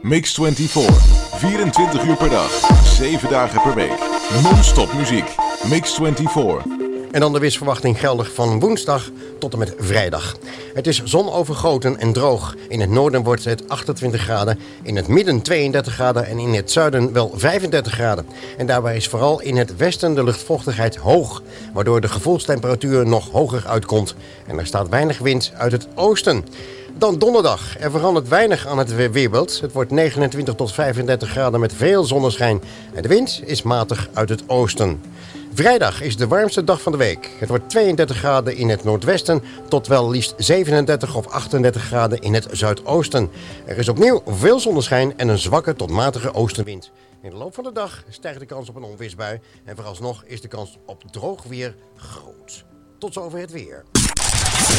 Mix 24. 24 uur per dag. 7 dagen per week. Non-stop muziek. Mix 24. En dan de weersverwachting geldig van woensdag tot en met vrijdag. Het is zonovergoten en droog. In het noorden wordt het 28 graden, in het midden 32 graden en in het zuiden wel 35 graden. En daarbij is vooral in het westen de luchtvochtigheid hoog, waardoor de gevoelstemperatuur nog hoger uitkomt. En er staat weinig wind uit het oosten. Dan donderdag. Er verandert weinig aan het weerbeeld. Het wordt 29 tot 35 graden met veel zonneschijn. En de wind is matig uit het oosten. Vrijdag is de warmste dag van de week. Het wordt 32 graden in het noordwesten tot wel liefst 37 of 38 graden in het zuidoosten. Er is opnieuw veel zonneschijn en een zwakke tot matige oostenwind. In de loop van de dag stijgt de kans op een onweersbui en vooralsnog is de kans op droog weer groot. Tot zover het weer.